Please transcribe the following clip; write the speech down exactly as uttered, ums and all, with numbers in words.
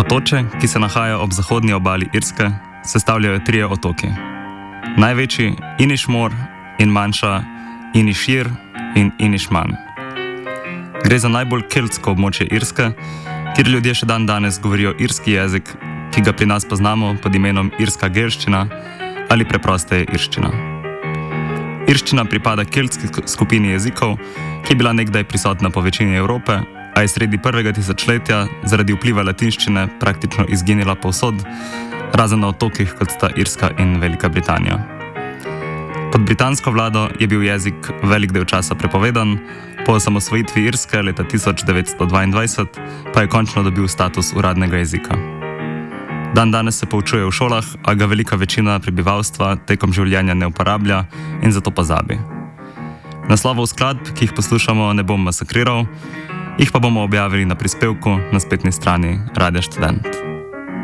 Otoče, ki se nahajajo ob zahodni obali Irske, sestavljajo trije otoki. Največji Inishmore in manjša Inisheer in Inishmaan. Gre za najbolj keltsko območje Irske, kjer ljudje še dan danes govorijo irski jezik, ki ga pri nas poznamo pod imenom irska gelščina ali preprosteje irščina. Irščina pripada keltski skupini jezikov, ki je bila nekdaj prisotna po večini Evrope, a je sredi prvega tisočletja zaradi vpliva latinščine praktično izginila povsod, razen na otokih, kot sta Irska in Velika Britanija. Pod britansko vlado je bil jezik velik del časa prepovedan, po osamosvojitvi Irske leta tisoč devetsto dvaindvajset pa je končno dobil status uradnega jezika. Dan danes se poučuje v šolah, a ga velika večina prebivalstva tekom življenja ne uporablja in zato pozabi. Naslovov skladb, ki jih poslušamo, ne bom masakriral, jih pa bomo objavili na prispevku na spletni strani Radia Študent.